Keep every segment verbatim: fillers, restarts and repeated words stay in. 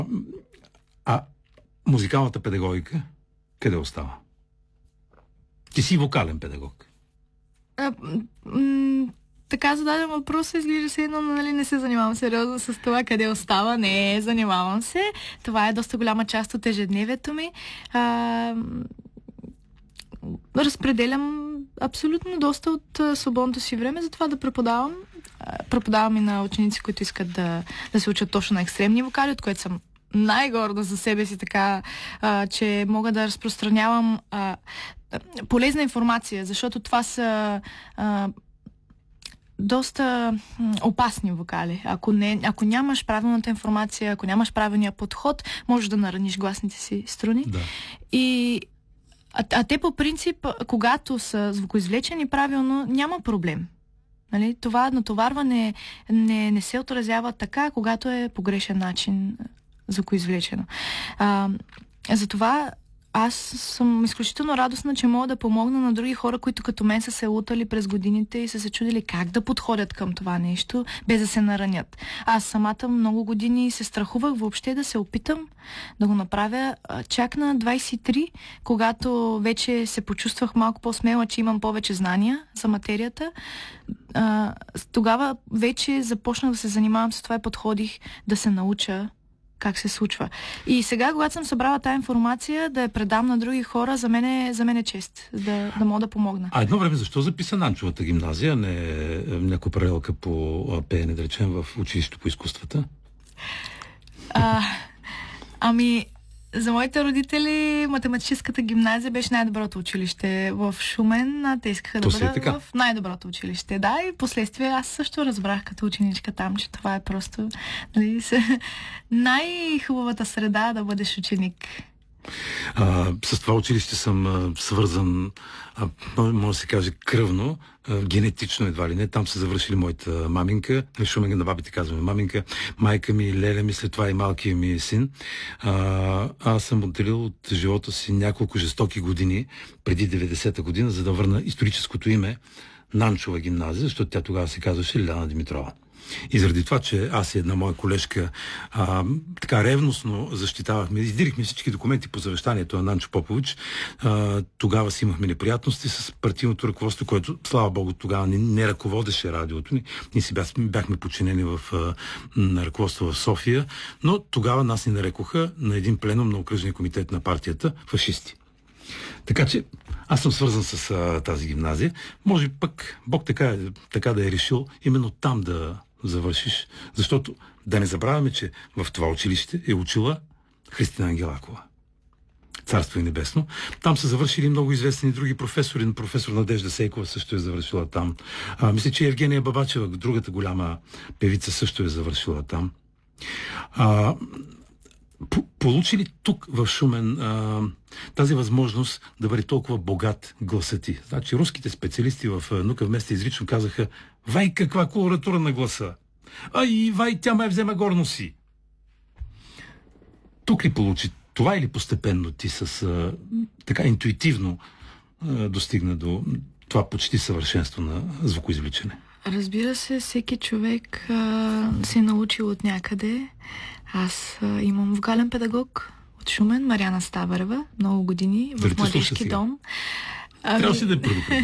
А музикалната педагогика къде остава? Ти си вокален педагог. А, м- така зададен въпрос, изглежда се едно, нали, не се занимавам сериозно с това къде остава. Не, занимавам се. Това е доста голяма част от ежедневието ми. А, разпределям абсолютно доста от а, свободното си време за това да преподавам. А, преподавам и на ученици, които искат да, да се учат точно на екстремни вокали, от което съм най-горда за себе си, така, а, че мога да разпространявам а, полезна информация, защото това са а, доста м, опасни вокали. Ако, не, ако нямаш правилната информация, ако нямаш правилния подход, можеш да нараниш гласните си струни. Да. И, а, а те по принцип, когато са звукоизвлечени правилно, няма проблем. Нали? Това натоварване не, не се отразява така, когато е по грешен начин звукоизвлечено. А, затова аз съм изключително радостна, че мога да помогна на други хора, които като мен са се лутали през годините и са се чудили как да подходят към това нещо, без да се наранят. Аз самата много години се страхувах въобще да се опитам да го направя чак на двайсет и три, когато вече се почувствах малко по-смела, че имам повече знания за материята. А, тогава вече започнах да се занимавам с това и подходих да се науча как се случва. И сега, когато съм събрала тази информация, да я предам на други хора, за мен е, за мен е чест да, да мога да помогна. А едно време защо записа Нанчовата гимназия, не някаква паралелка по пеене, да речем, в училището по изкуствата? А, ами, за моите родители математическата гимназия беше най-доброто училище в Шумен, а те искаха да бъдат в най-доброто училище. Да, и последствие аз също разбрах като ученичка там, че това е просто, нали, най-хубавата среда да бъдеш ученик. А, с това училище съм а, свързан, а, може да се каже кръвно, а, генетично едва ли не. Там са завършили моята маминка, на Шумен на бабите казваме маминка, майка ми, леля ми, след това и малкият ми син. А, аз съм отделил от живота си няколко жестоки години, преди деветдесета година, за да върна историческото име Нанчова гимназия, защото тя тогава се казваше Лиляна Димитрова. И заради това, че аз и една моя колежка а, така ревностно защитавахме, издирихме всички документи по завещанието на Нанчо Попович, а, тогава си имахме неприятности с партийното ръководство, което, слава Богу, тогава не, не ръководеше радиото ни. Ние си бяхме, бяхме подчинени в а, на ръководство в София, но тогава нас ни нарекоха на един пленум на окръжния комитет на партията фашисти. Така че аз съм свързан с а, тази гимназия. Може пък Бог така, така да е решил именно там да завършиш, защото да не забравяме, че в това училище е учила Христина Ангелакова. Царство и небесно. Там са завършили много известни други професори. Професор Надежда Сейкова също е завършила там. А, мисля, че Евгения Бабачева, другата голяма певица, също е завършила там. А, Получи ли тук в Шумен а, тази възможност да бъде толкова богат гласът ти? Значи руските специалисти в наука вместо изрично казаха: вай, каква колоратура на гласа! Ай, вай, тя ме взема горно си! Тук ли получи това или постепенно ти с а, така интуитивно а, достигна до това почти съвършенство на звукоизвличане? Разбира се, всеки човек а, се е научил от някъде. Аз а, имам вокален педагог от Шумен, Мариана Ставарева, много години, в младежки дом. Трябва си да я предупредиш.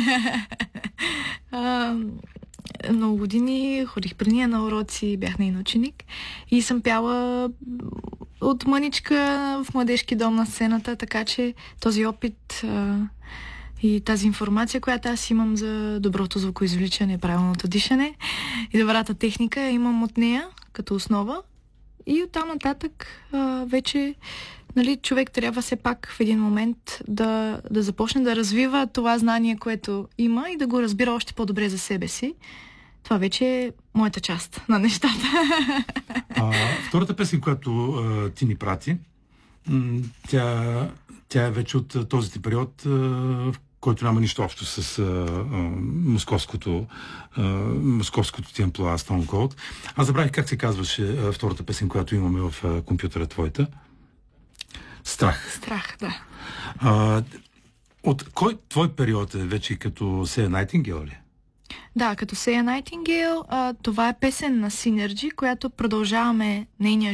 Много години ходих при нея на уроци, бях нейн ученик и съм пяла от мъничка в младежки дом на сцената, така че този опит а, и тази информация, която аз имам за доброто звукоизвличане, правилното дишане и добрата техника, имам от нея като основа. И оттам нататък а, вече, нали, човек трябва все пак в един момент да, да започне да развива това знание, което има и да го разбира още по-добре за себе си. Това вече е моята част на нещата. А, втората песен, която а, ти ни прати, тя, тя е вече от този ти период, а, в който няма нищо общо с а, а, московското, а, московското ти амплоа Stone Cold. Аз забравих как се казваше а, втората песен, която имаме в а, компютъра твоята. Страх. Страх, да. А, от кой твой период е вече като Сея Найтингейл ли? Да, като Сея Найтингейл, това е песен на Synergy, която продължаваме нейния